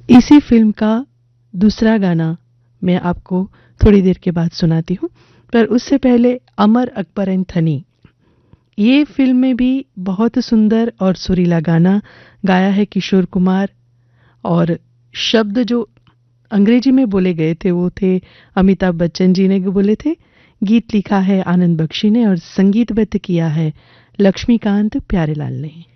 इसी फिल्म का दूसरा गाना मैं आपको थोड़ी देर के बाद सुनाती हूँ, पर उससे पहले अमर अकबर एंथनी, ये फिल्म में भी बहुत सुंदर और सुरीला गाना गाया है किशोर कुमार, और शब्द जो अंग्रेजी में बोले गए थे वो थे अमिताभ बच्चन जी ने बोले थे। गीत लिखा है आनंद बख्शी ने और संगीतबद्ध किया है लक्ष्मीकांत प्यारेलाल ने।